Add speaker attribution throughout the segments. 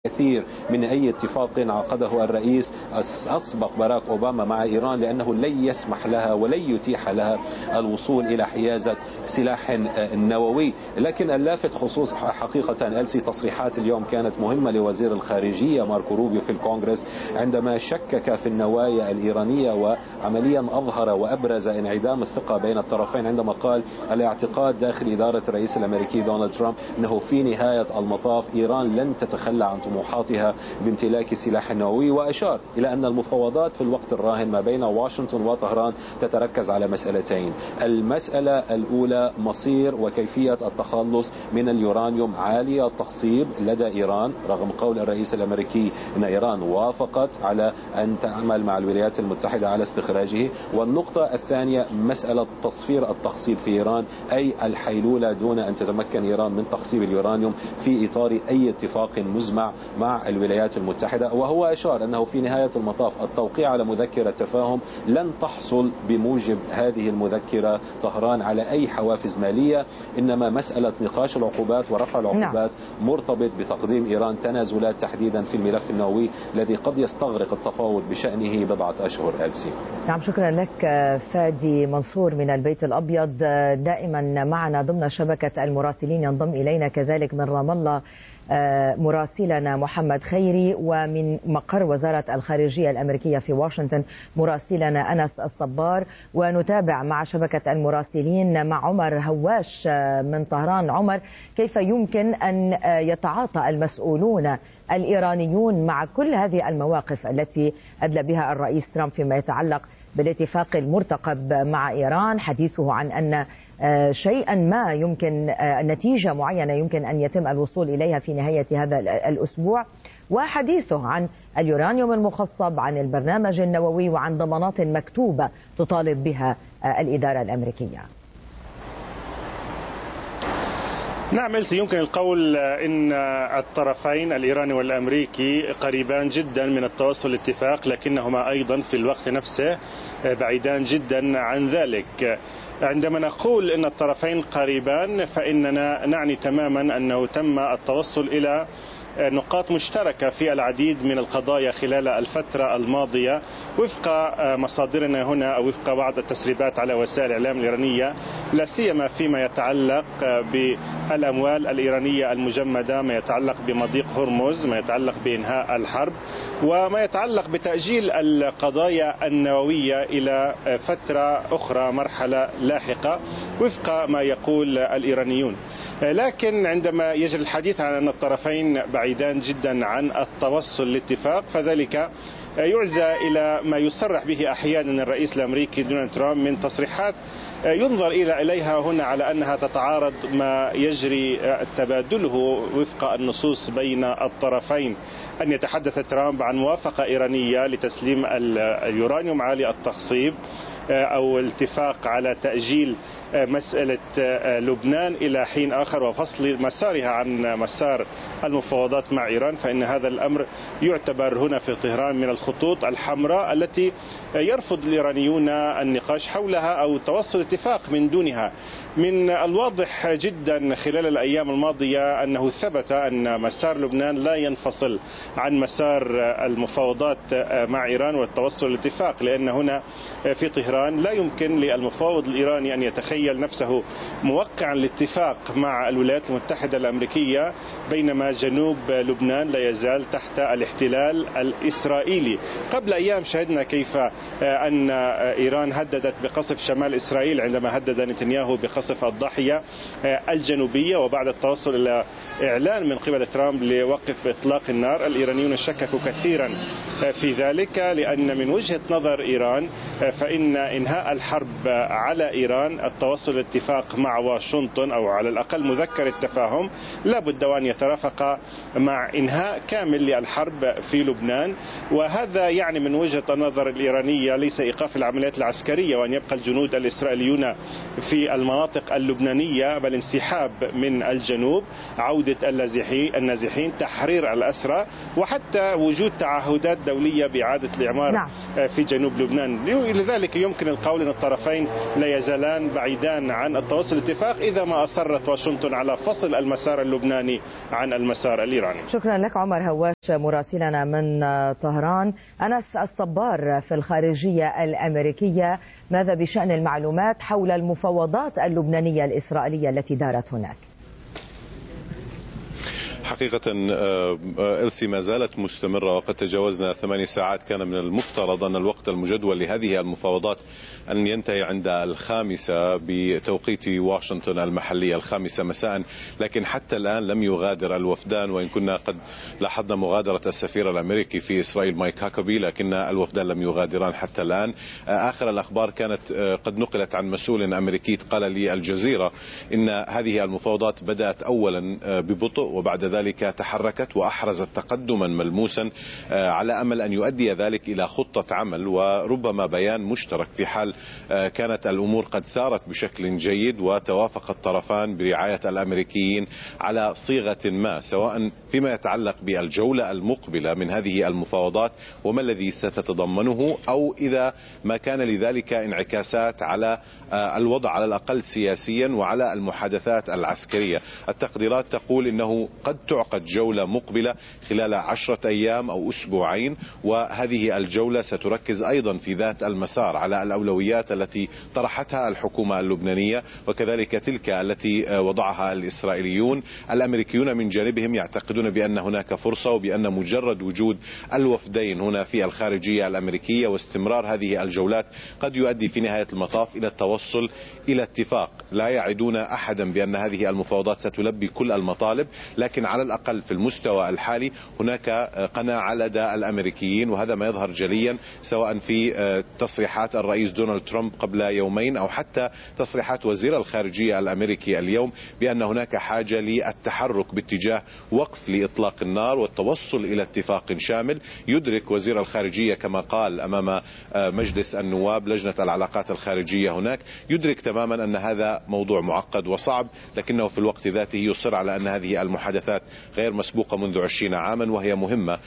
Speaker 1: كثير من أي اتفاق عقده الرئيس الأسبق باراك أوباما مع إيران، لأنه لن يسمح لها ولن يتيح لها الوصول إلى حيازة سلاح نووي. لكن اللافت خصوص حقيقة ألسي تصريحات اليوم كانت مهمة لوزير الخارجية ماركو روبيو في الكونغرس، عندما شكك في النوايا الإيرانية وعمليا أظهر وأبرز انعدام الثقة بين الطرفين، عندما قال الاعتقاد داخل إدارة الرئيس الأمريكي دونالد ترامب أنه في نهاية المطاف إيران لن تتخلى عن طموحاتها بامتلاك سلاح نووي. وأشار إلى أن المفاوضات في الوقت الراهن ما بين واشنطن وطهران تتركز على مسألتين: المسألة الأولى مصير وكيفية التخلص من اليورانيوم عالي التخصيب لدى إيران، رغم قول الرئيس الأمريكي أن إيران وافقت على أن تعمل مع الولايات المتحدة على استخراجه. والنقطة الثانية مسألة تصفير التخصيب في إيران، أي الحيلولة دون أن تتمكن إيران من تخصيب اليورانيوم في إطار أي اتفاق مزمع مع الولايات المتحدة. وهو أشار أنه في نهاية المطاف التوقيع على مذكرة تفاهم لن تحصل بموجب هذه المذكرة طهران على أي حوافز مالية، إنما مسألة نقاش العقوبات ورفع العقوبات مرتبط بتقديم إيران تنازلات تحديدا في الملف النووي الذي قد يستغرق التفاوض بشأنه بضعة أشهر. ألسي.
Speaker 2: نعم، شكرا لك فادي منصور من البيت الأبيض، دائما معنا ضمن شبكة المراسلين. ينضم إلينا كذلك من رام الله مراسلنا محمد خيري، ومن مقر وزارة الخارجية الأمريكية في واشنطن مراسلنا أنس الصبار. ونتابع مع شبكة المراسلين مع عمر هواش من طهران. عمر، كيف يمكن أن يتعاطى المسؤولون الإيرانيون مع كل هذه المواقف التي أدلى بها الرئيس ترامب فيما يتعلق بالاتفاق المرتقب مع إيران، حديثه عن أن شيئا ما يمكن نتيجة معينة يمكن أن يتم الوصول إليها في نهاية هذا الأسبوع، وحديثه عن اليورانيوم المخصب، عن البرنامج النووي، وعن ضمانات مكتوبة تطالب بها الإدارة الأمريكية؟
Speaker 3: نعم إلسي، يمكن القول إن الطرفين الإيراني والأمريكي قريبان جدا من التوصل لاتفاق، لكنهما أيضا في الوقت نفسه بعيدان جدا عن ذلك. عندما نقول إن الطرفين قريبان فإننا نعني تماما أنه تم التوصل إلى نقاط مشتركة في العديد من القضايا خلال الفترة الماضية، وفق مصادرنا هنا أو وفق بعض التسريبات على وسائل الإعلام الإيرانية، لا سيما فيما يتعلق بالأموال الإيرانية المجمدة، ما يتعلق بمضيق هرمز، ما يتعلق بإنهاء الحرب، وما يتعلق بتأجيل القضايا النووية إلى فترة أخرى، مرحلة لاحقة، وفق ما يقول الإيرانيون. لكن عندما يجري الحديث عن أن الطرفين بعيدان جدا عن التوصل لاتفاق، فذلك يعزى إلى ما يصرح به أحيانا الرئيس الأمريكي دونالد ترامب من تصريحات ينظر إليها هنا على أنها تتعارض ما يجري تبادله وفق النصوص بين الطرفين. أن يتحدث ترامب عن موافقة إيرانية لتسليم اليورانيوم عالي التخصيب، أو الاتفاق على تأجيل مسألة لبنان إلى حين آخر وفصل مسارها عن مسار المفاوضات مع إيران، فإن هذا الأمر يعتبر هنا في طهران من الخطوط الحمراء التي يرفض الإيرانيون النقاش حولها أو توصل اتفاق من دونها. من الواضح جدا خلال الأيام الماضية أنه ثبت أن مسار لبنان لا ينفصل عن مسار المفاوضات مع إيران والتوصل لاتفاق، لأن هنا في طهران لا يمكن للمفاوض الإيراني أن يتخيل نفسه موقعا لاتفاق مع الولايات المتحدة الأمريكية بينما جنوب لبنان لا يزال تحت الاحتلال الإسرائيلي. قبل أيام شهدنا كيف أن إيران هددت بقصف شمال إسرائيل عندما هدد نتنياهو بقصف الضاحية الجنوبية، وبعد التوصل إلى إعلان من قبل ترامب لوقف إطلاق النار، الإيرانيون شككوا كثيرا في ذلك، لأن من وجهة نظر إيران فإن إنهاء الحرب على إيران، التوصل لاتفاق مع واشنطن أو على الأقل مذكر التفاهم، لا بد وأن يترافق مع إنهاء كامل للحرب في لبنان. وهذا يعني من وجهة النظر الإيرانية ليس إيقاف العمليات العسكرية وأن يبقى الجنود الإسرائيليون في المناطق اللبنانية، بل انسحاب من الجنوب، عودة النازحين، تحرير الأسرى، وحتى وجود تعهدات دولية بإعادة الإعمار في جنوب لبنان. لذلك يمكن القول أن الطرفين لا يزالان بعيدان عن التوصل لاتفاق إذا ما أصرت واشنطن على فصل المسار اللبناني عن المسار الإيراني.
Speaker 2: شكرا لك عمر هواش مراسلنا من طهران. أنس الصبار في الخارجية الأمريكية، ماذا بشأن المعلومات حول المفاوضات اللبنانية الإسرائيلية التي دارت هناك؟
Speaker 4: حقيقة إلسي ما زالت مستمرة، وقد تجاوزنا 8 ساعات. كان من المفترض أن الوقت المجدول لهذه المفاوضات أن ينتهي عند 5 بتوقيت واشنطن المحلي، 5 مساء، لكن حتى الآن لم يغادر الوفدان، وإن كنا قد لاحظنا مغادرة السفير الأمريكي في إسرائيل مايك هاكوبي، لكن الوفدان لم يغادران حتى الآن. آخر الأخبار كانت قد نقلت عن مسؤول أمريكي قال لي الجزيرة إن هذه المفاوضات بدأت أولا ببطء وبعد ذلك تحركت وأحرزت تقدما ملموسا، على أمل أن يؤدي ذلك إلى خطة عمل وربما بيان مشترك في حال كانت الأمور قد سارت بشكل جيد وتوافق الطرفان برعاية الأمريكيين على صيغة ما، سواء فيما يتعلق بالجولة المقبلة من هذه المفاوضات وما الذي ستتضمنه، أو إذا ما كان لذلك انعكاسات على الوضع على الأقل سياسيا وعلى المحادثات العسكرية. التقديرات تقول إنه قد تعقد جولة مقبلة خلال 10 أيام أو أسبوعين، وهذه الجولة ستركز أيضا في ذات المسار على الأولويات التي طرحتها الحكومة اللبنانية وكذلك تلك التي وضعها الإسرائيليون. الأمريكيون من جانبهم يعتقدون بأن هناك فرصة، وبأن مجرد وجود الوفدين هنا في الخارجية الأمريكية واستمرار هذه الجولات قد يؤدي في نهاية المطاف إلى التوصل إلى اتفاق. لا يعدون أحدا بأن هذه المفاوضات ستلبي كل المطالب، لكن على الأقل في المستوى الحالي هناك قناعة لدى الأمريكيين، وهذا ما يظهر جليا سواء في تصريحات الرئيس دونالد ترامب قبل يومين أو حتى تصريحات وزير الخارجية الأمريكي اليوم، بأن هناك حاجة للتحرك باتجاه وقف لإطلاق النار والتوصل إلى اتفاق شامل. يدرك وزير الخارجية كما قال أمام مجلس النواب لجنة العلاقات الخارجية هناك، يدرك تماما أن هذا موضوع معقد وصعب، لكنه في الوقت ذاته يصر على أن هذه المحادثات غير مسبوقة منذ 20 عاما وهي مهمة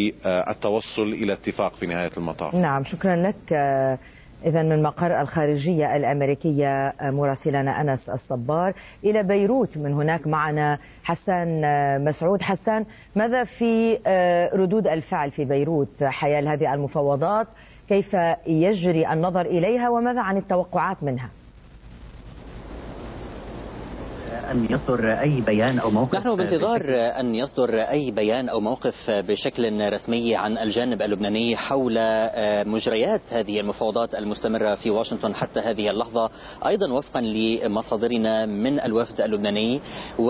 Speaker 4: للتوصل إلى اتفاق في نهاية المطاف.
Speaker 2: نعم، شكرا لك. إذن من مقر الخارجية الأمريكية مراسلنا أنس الصبار. إلى بيروت من هناك معنا حسان مسعود. حسان، ماذا في ردود الفعل في بيروت حيال هذه المفاوضات؟ كيف يجري النظر إليها وماذا عن التوقعات منها؟
Speaker 5: أن يصدر أي بيان أو موقف.
Speaker 6: نحن بانتظار أن يصدر أي بيان أو موقف بشكل رسمي عن الجانب اللبناني حول مجريات هذه المفاوضات المستمرة في واشنطن حتى هذه اللحظة، أيضا وفقا لمصادرنا من الوفد اللبناني،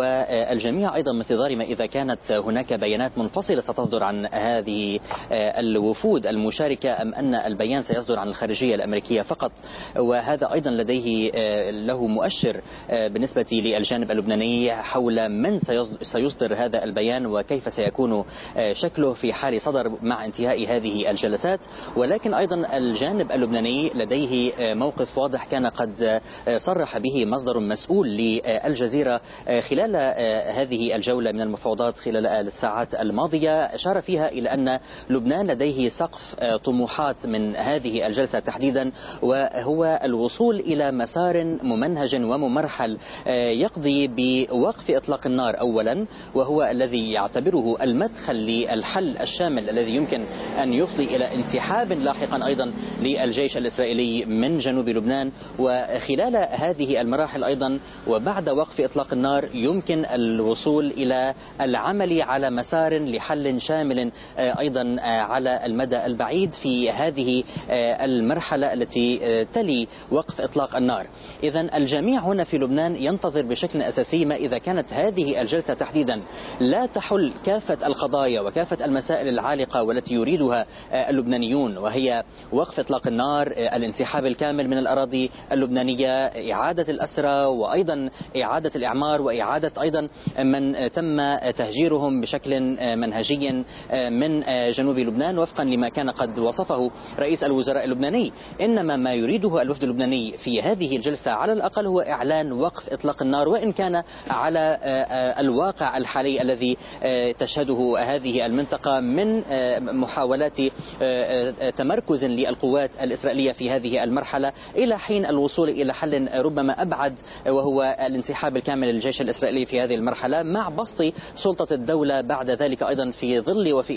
Speaker 6: والجميع أيضا بانتظار ما إذا كانت هناك بيانات منفصلة ستصدر عن هذه الوفود المشاركة أم أن البيان سيصدر عن الخارجية الأمريكية فقط. وهذا أيضا لديه له مؤشر بالنسبة للجانب اللبناني حول من سيصدر هذا البيان وكيف سيكون شكله في حال صدر مع انتهاء هذه الجلسات. ولكن أيضا الجانب اللبناني لديه موقف واضح كان قد صرح به مصدر مسؤول للجزيرة خلال هذه الجولة من المفاوضات خلال الساعات الماضية، أشار فيها إلى أن لبنان لديه سقف طموحات من هذه الجلسة تحديدا، وهو الوصول إلى مسار ممنهج وممرحل يقضي بوقف إطلاق النار أولا، وهو الذي يعتبره المدخل للحل الشامل الذي يمكن أن يفضي إلى انسحاب لاحقا أيضا للجيش الإسرائيلي من جنوب لبنان. وخلال هذه المراحل أيضا وبعد وقف إطلاق النار يمكن الوصول إلى العمل على مسار لحل شامل أيضا على المدى البعيد في هذه المرحلة التي تلي وقف إطلاق النار. إذن الجميع هنا في لبنان ينتظر بشكل أساسي ما إذا كانت هذه الجلسة تحديدا لا تحل كافة القضايا وكافة المسائل العالقة والتي يريدها اللبنانيون، وهي وقف إطلاق النار، الانسحاب الكامل من الأراضي اللبنانية، إعادة الأسرى، وأيضا إعادة الإعمار، وإعادة أيضا من تم تهجيرهم بشكل منهجي من جنوب لبنان وفقا لما كان قد وصفه رئيس الوزراء اللبناني. إنما ما يريده الوفد اللبناني في هذه الجلسة على الأقل هو إعلان وقف إطلاق النار، وإن ولكن كان على الواقع الحالي الذي تشهده هذه المنطقة من محاولات تمركز للقوات الإسرائيلية في هذه المرحلة إلى حين الوصول إلى حل ربما أبعد، وهو الانسحاب الكامل للجيش الإسرائيلي في هذه المرحلة، مع بسط سلطة الدولة بعد ذلك أيضا في ظل وفي